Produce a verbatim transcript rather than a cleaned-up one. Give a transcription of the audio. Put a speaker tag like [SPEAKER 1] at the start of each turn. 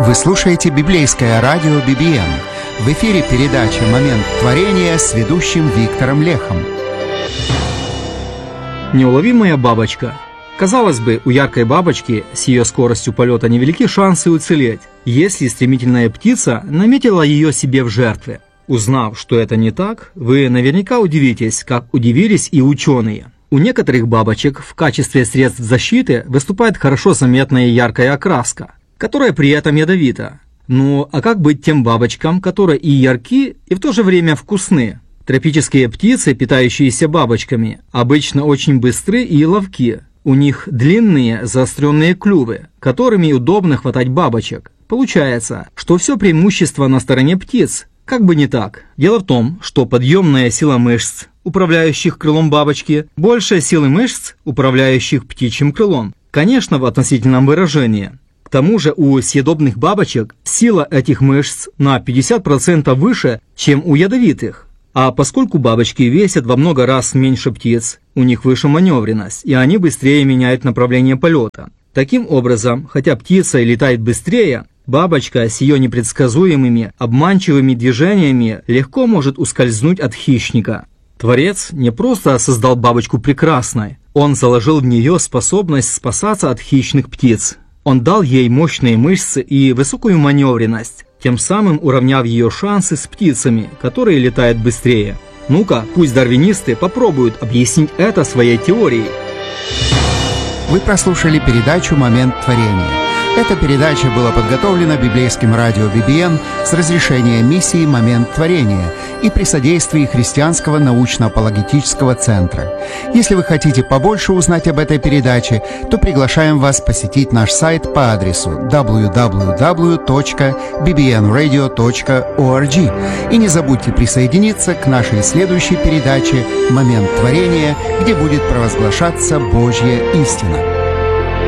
[SPEAKER 1] Вы слушаете библейское радио би би эн. В эфире передача «Момент творения» с ведущим Виктором Лехом.
[SPEAKER 2] Неуловимая бабочка. Казалось бы, у яркой бабочки с ее скоростью полета невелики шансы уцелеть, если стремительная птица наметила ее себе в жертве. Узнав, что это не так, вы наверняка удивитесь, как удивились и ученые. У некоторых бабочек в качестве средств защиты выступает хорошо заметная яркая окраска, которая при этом ядовита. Ну, а как быть тем бабочкам, которые и ярки, и в то же время вкусны? Тропические птицы, питающиеся бабочками, обычно очень быстры и ловки. У них длинные заостренные клювы, которыми удобно хватать бабочек. Получается, что все преимущество на стороне птиц. Как бы не так. Дело в том, что подъемная сила мышц, управляющих крылом бабочки, больше силы мышц, управляющих птичьим крылом. Конечно, в относительном выражении. К тому же у съедобных бабочек сила этих мышц на пятьдесят процентов выше, чем у ядовитых. А поскольку бабочки весят во много раз меньше птиц, у них выше маневренность, и они быстрее меняют направление полета. Таким образом, хотя птица и летает быстрее, бабочка с ее непредсказуемыми, обманчивыми движениями легко может ускользнуть от хищника. Творец не просто создал бабочку прекрасной, он заложил в нее способность спасаться от хищных птиц. Он дал ей мощные мышцы и высокую маневренность, тем самым уравняв ее шансы с птицами, которые летают быстрее. Ну-ка, пусть дарвинисты попробуют объяснить это своей теорией.
[SPEAKER 1] Вы прослушали передачу «Момент творения». Эта передача была подготовлена библейским радио би би эн с разрешения миссии «Момент творения» и при содействии Христианского научно-апологетического центра. Если вы хотите побольше узнать об этой передаче, то приглашаем вас посетить наш сайт по адресу дабл ю дабл ю дабл ю точка би би эн радио точка орг. И не забудьте присоединиться к нашей следующей передаче «Момент творения», где будет провозглашаться Божья истина.